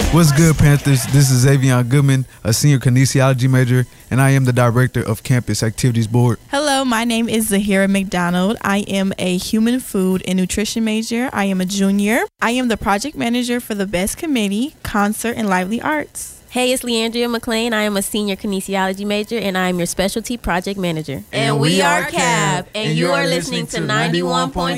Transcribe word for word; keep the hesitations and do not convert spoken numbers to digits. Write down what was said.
What's good, Panthers? This is Xavion Goodman, a senior kinesiology major, and I am the director of Campus Activities Board. Hello, my name is Zahira McDonald. I am a human food and nutrition major. I am a junior. I am the project manager for the Best Committee, Concert, and Lively Arts. Hey, it's Leandria McLean. I am a senior kinesiology major, and I am your specialty project manager. And we are C A B, and you are listening to ninety-one point